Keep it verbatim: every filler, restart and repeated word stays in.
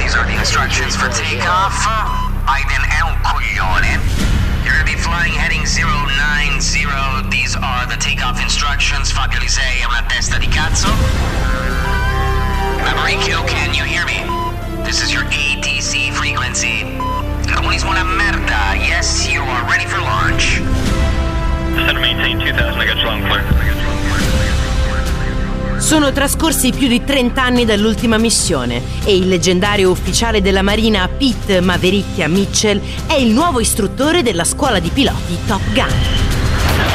These are the instructions for takeoff. Biden è un coglione. You're gonna be flying heading zero nine zero. These are the takeoff instructions. Fabio Lisei è una testa di cazzo. Maverick, can you hear me? This is your A T C frequency. El comunismo è una merda. Yes, you are ready for launch. Center maintain two thousand, I got you long clear. Sono trascorsi più di trenta anni dall'ultima missione e il leggendario ufficiale della Marina Pete Mavericchia Mitchell è il nuovo istruttore della scuola di piloti Top Gun.